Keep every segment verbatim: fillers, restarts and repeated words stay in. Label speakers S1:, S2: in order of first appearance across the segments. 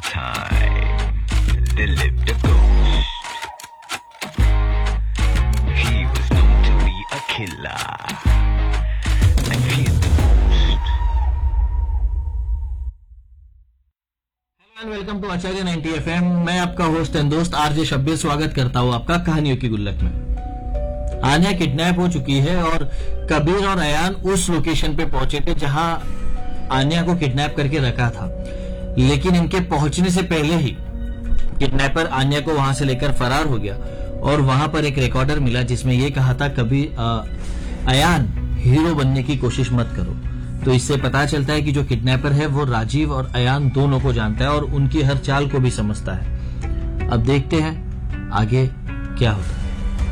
S1: time, there lived a ghost. He was known to be a killer and feared the most.
S2: Hello and welcome to Acharya ninety F M. मैं आपका host and दोस्त RJ Shabbir स्वागत करता हूँ आपका कहानियों की गुल्लक में। आन्या किडनैप हो चुकी है और कबीर और अयान उस लोकेशन पे पहुंचे थे जहां आन्या को किडनैप करके रखा था, लेकिन इनके पहुंचने से पहले ही किडनैपर आन्या को वहां से लेकर फरार हो गया और वहां पर एक रिकॉर्डर मिला जिसमें यह कहा था कभी अयान हीरो बनने की कोशिश मत करो। तो इससे पता चलता है कि जो किडनैपर है वो राजीव और अयान दोनों को जानता है और उनकी हर चाल को भी समझता है। अब देखते हैं आगे क्या होता है।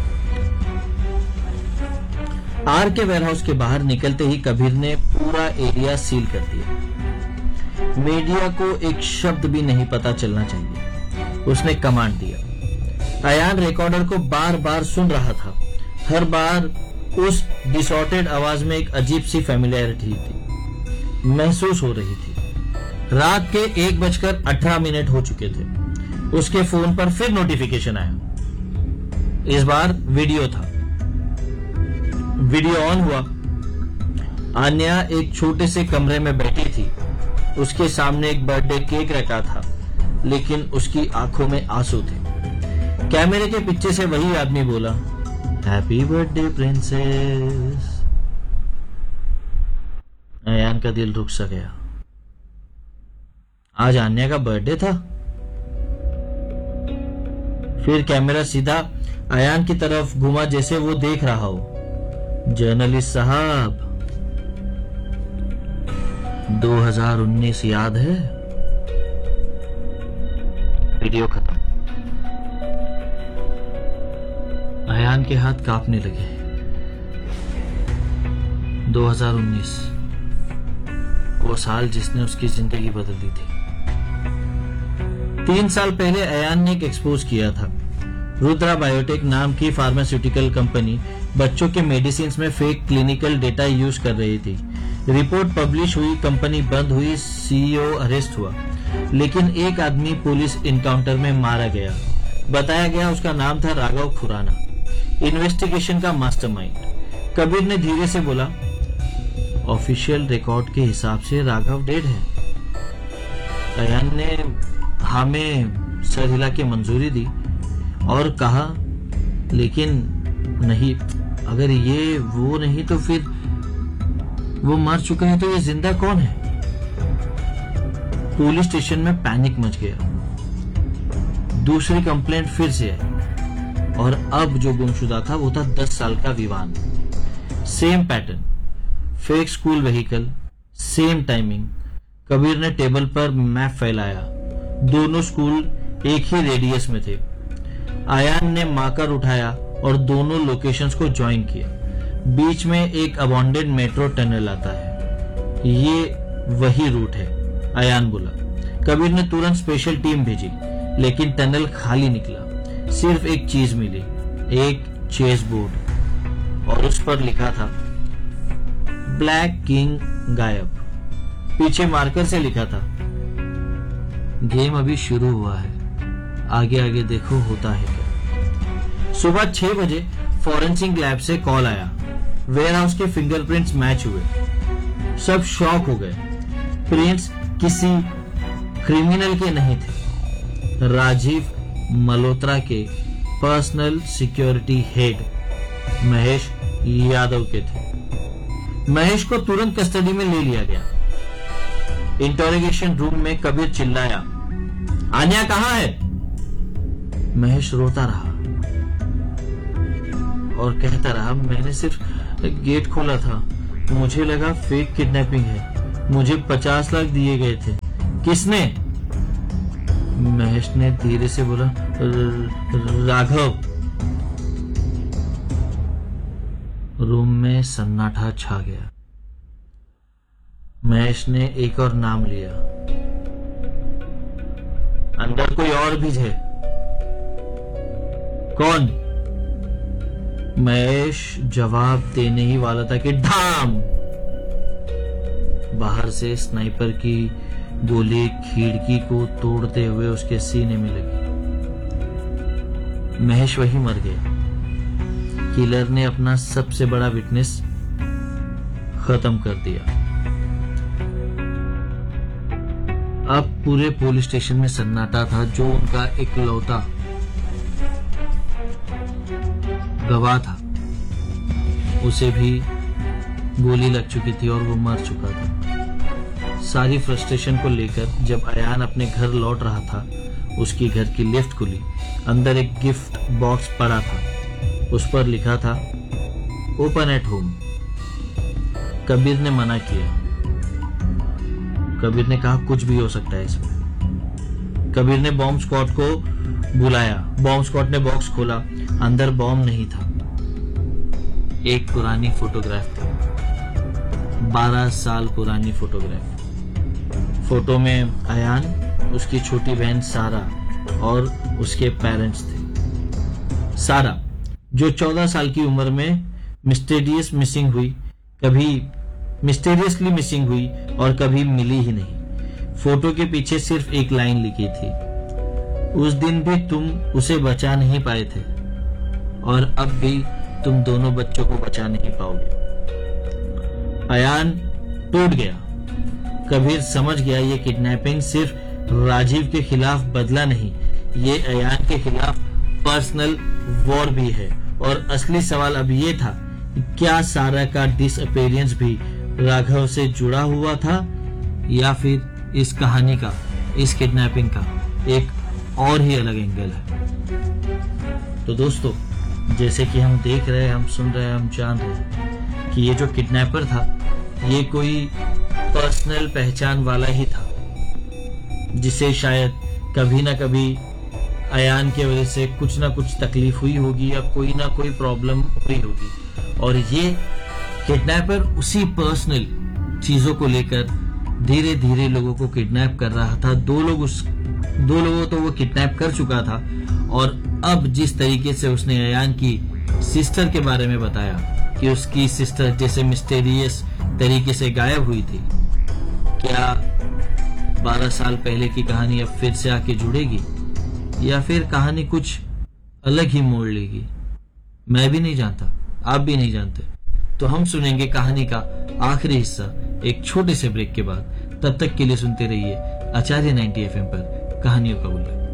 S2: आर के वेयरहाउस के बाहर निकलते ही कबीर ने पूरा एरिया सील कर दिया। मीडिया को एक शब्द भी नहीं पता चलना चाहिए, उसने कमांड दिया। अयान रिकॉर्डर को बार बार सुन रहा था। हर बार उस डिसऑर्डेड आवाज में एक अजीब सी फैमिलियरिटी थी, महसूस हो रही थी। रात के एक बजकर अठारह मिनट हो चुके थे। उसके फोन पर फिर नोटिफिकेशन आया। इस बार वीडियो था। वीडियो ऑन हुआ। आन्या एक छोटे से कमरे में बैठी थी। उसके सामने एक बर्थडे केक रखा था, लेकिन उसकी आंखों में आंसू थे। कैमरे के पीछे से वही आदमी बोला, हैप्पी बर्थडे प्रिंसेस। अयान का दिल रुक सा गया। आज आन्या का बर्थडे था। फिर कैमरा सीधा अयान की तरफ घुमा जैसे वो देख रहा हो। जर्नलिस्ट साहब, दो हज़ार उन्नीस याद है? वीडियो खत्म। अयान के हाथ कांपने लगे। दो हज़ार उन्नीस, वो साल जिसने उसकी जिंदगी बदल दी थी। तीन साल पहले अयान ने एक एक्सपोज किया था। रुद्रा बायोटेक नाम की फार्मास्यूटिकल कंपनी बच्चों के मेडिसिन में फेक क्लिनिकल डेटा यूज कर रही थी। रिपोर्ट पब्लिश हुई, कंपनी बंद हुई, सीईओ अरेस्ट हुआ, लेकिन एक आदमी पुलिस इनकाउंटर में मारा गया। बताया गया उसका नाम था राघव खुराना, इन्वेस्टिगेशन का मास्टरमाइंड। कबीर ने धीरे से बोला, ऑफिशियल रिकॉर्ड के हिसाब से राघव डेड है। अयान ने हाँ में सर हिला के मंजूरी दी और कहा, लेकिन नहीं, अगर ये वो नहीं तो फिर वो मर चुका है तो ये जिंदा कौन है? पुलिस स्टेशन में पैनिक मच गया। दूसरी कंप्लेंट फिर से आई और अब जो गुमशुदा था वो था दस साल का Vivaan. Same pattern, fake school vehicle, same timing. Kabir ने टेबल पर मैप फैलाया। दोनों स्कूल एक ही रेडियस में थे। अयान ने मार्कर उठाया और दोनों लोकेशंस को ज्वाइन किया। बीच में एक अबॉन्डेड मेट्रो टनल आता है। ये वही रूट है, अयान बोला। कबीर ने तुरंत स्पेशल टीम भेजी, लेकिन टनल खाली निकला। सिर्फ एक चीज मिली, एक चेस बोर्ड, और उस पर लिखा था ब्लैक किंग गायब। पीछे मार्कर से लिखा था, गेम अभी शुरू हुआ है, आगे आगे देखो होता है क्या। सुबह छह बजे फॉरेंसिक लैब से कॉल आया। वेयरहाउस के फिंगरप्रिंट्स मैच हुए। सब शॉक हो गए। प्रिंट्स किसी क्रिमिनल के नहीं थे, राजीव मल्होत्रा के personal security head Mahesh Yadav के थे। महेश को तुरंत कस्टडी में ले लिया गया। इंटरोगेशन रूम में कबीर चिल्लाया, आन्या कहाँ है? महेश रोता रहा और कहता रहा, मैंने सिर्फ गेट खोला था, मुझे लगा फेक किडनैपिंग है, मुझे पचास लाख दिए गए थे। किसने? महेश ने धीरे से बोला, राघव। रूम में सन्नाटा छा गया। महेश ने एक और नाम लिया, अंदर कोई और भी है? कौन? महेश जवाब देने ही वाला था कि ढाम! बाहर से स्नाइपर की गोली खिड़की को तोड़ते हुए उसके सीने में लगी। महेश वही मर गया। किलर ने अपना सबसे बड़ा विटनेस खत्म कर दिया। अब पूरे पुलिस स्टेशन में सन्नाटा था। जो उनका इकलौता गवाह था उसे भी गोली लग चुकी थी और वो मर चुका था। सारी फ्रस्ट्रेशन को लेकर जब अयान अपने घर लौट रहा था, उसकी घर की लिफ्ट खुली। अंदर एक गिफ्ट बॉक्स पड़ा था। उस पर लिखा था ओपन एट होम। कबीर ने मना किया। कबीर ने कहा कुछ भी हो सकता है इसमें। कबीर ने बॉम्ब स्क्वाड को बुलाया। बॉम्ब स्क्वाड ने बॉक्स खोला। अंदर बॉम्ब नहीं था, एक पुरानी फोटोग्राफ थी। बारह साल पुरानी फोटोग्राफ। फोटो में अयान, उसकी छोटी बहन सारा और उसके पेरेंट्स थे। सारा जो चौदह साल की उम्र में मिस्टीरियस मिसिंग हुई, कभी मिस्टीरियसली मिसिंग हुई और कभी मिली ही नहीं। फोटो के पीछे सिर्फ एक लाइन लिखी थी, उस दिन भी तुम उसे बचा नहीं पाए थे और अब भी तुम दोनों बच्चों को बचा नहीं पाओगे। अयान टूट गया। कबीर समझ गया ये किडनैपिंग सिर्फ राजीव के खिलाफ बदला नहीं, ये अयान के खिलाफ पर्सनल वॉर भी है। और असली सवाल अब ये था कि क्या सारा का डिसअपेयरेंस भी राघव से जुड़ा हुआ था या फिर इस कहानी का, इस किडनैपिंग का एक और ही अलग एंगल है। तो दोस्तों, जैसे कि हम देख रहे हैं, हम सुन रहे हैं, हम जान रहे हैं कि ये जो किडनैपर था ये कोई पर्सनल पहचान वाला ही था, जिसे शायद कभी ना कभी अयान की वजह से कुछ ना कुछ तकलीफ हुई होगी या कोई ना कोई प्रॉब्लम हुई होगी। और ये किडनैपर उसी पर्सनल चीजों को लेकर धीरे धीरे लोगों को किडनैप कर रहा था। दो लोग उस दो लोगों तो वो किडनैप कर चुका था और अब जिस तरीके से उसने अयान की सिस्टर के बारे में बताया कि उसकी सिस्टर जैसे मिस्टीरियस तरीके से गायब हुई थी, क्या बारह साल पहले की कहानी अब फिर से आके जुड़ेगी या फिर कहानी कुछ अलग ही मोड़ लेगी? मैं भी नहीं जानता, आप भी नहीं जानते। तो हम सुनेंगे कहानी का आखिरी हिस्सा एक छोटे से ब्रेक के बाद। तब तक के लिए सुनते रहिए आचार्य नाइंटी एफ एम पर कहानियों का उल्लेख।